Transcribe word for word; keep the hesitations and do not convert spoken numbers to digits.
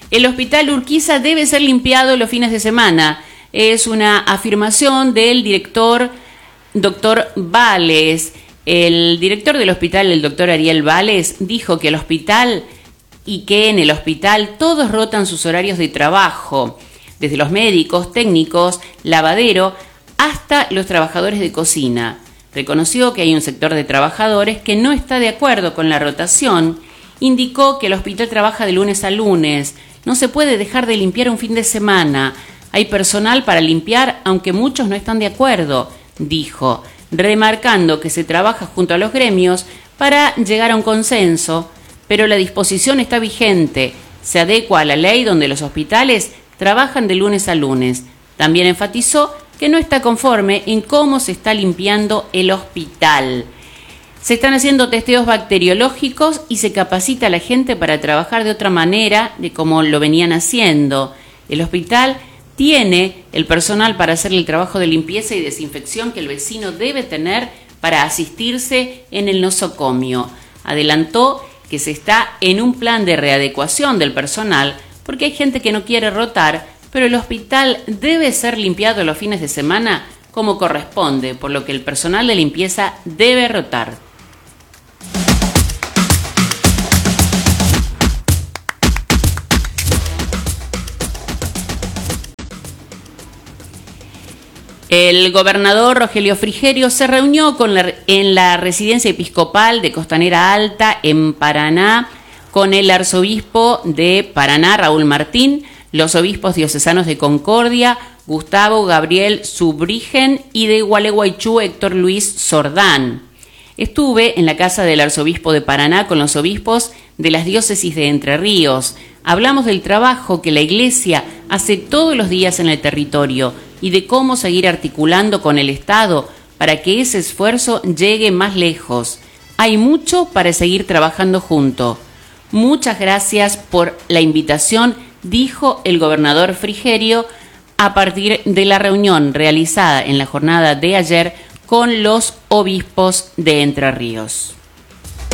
El hospital Urquiza debe ser limpiado los fines de semana. Es una afirmación del director doctor Vales. El director del hospital, el doctor Ariel Vales, dijo que el hospital y que en el hospital todos rotan sus horarios de trabajo, desde los médicos, técnicos, lavadero, hasta los trabajadores de cocina. Reconoció que hay un sector de trabajadores que no está de acuerdo con la rotación. Indicó que el hospital trabaja de lunes a lunes. No se puede dejar de limpiar un fin de semana. Hay personal para limpiar, aunque muchos no están de acuerdo, dijo, remarcando que se trabaja junto a los gremios para llegar a un consenso, pero la disposición está vigente. Se adecua a la ley donde los hospitales trabajan de lunes a lunes. También enfatizó que no está conforme en cómo se está limpiando el hospital. Se están haciendo testeos bacteriológicos y se capacita a la gente para trabajar de otra manera de como lo venían haciendo. El hospital tiene el personal para hacer el trabajo de limpieza y desinfección que el vecino debe tener para asistirse en el nosocomio. Adelantó que se está en un plan de readecuación del personal porque hay gente que no quiere rotar, pero el hospital debe ser limpiado los fines de semana como corresponde, por lo que el personal de limpieza debe rotar. El gobernador Rogelio Frigerio se reunió con la, en la residencia episcopal de Costanera Alta, en Paraná, con el arzobispo de Paraná, Raúl Martín, los obispos diocesanos de Concordia, Gustavo Gabriel Subrigen, y de Gualeguaychú, Héctor Luis Sordán. Estuve en la casa del arzobispo de Paraná con los obispos de las diócesis de Entre Ríos. Hablamos del trabajo que la Iglesia hace todos los días en el territorio y de cómo seguir articulando con el Estado para que ese esfuerzo llegue más lejos. Hay mucho para seguir trabajando juntos. Muchas gracias por la invitación, dijo el gobernador Frigerio a partir de la reunión realizada en la jornada de ayer con los obispos de Entre Ríos.